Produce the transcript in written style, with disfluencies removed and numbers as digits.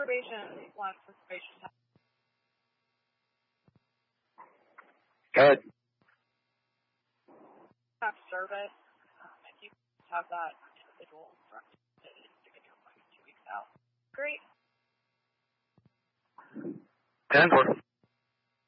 reservation, last reservation time. Good. Have service. If you have that individual instructed to get your appointment 2 weeks out. Great. 10-4.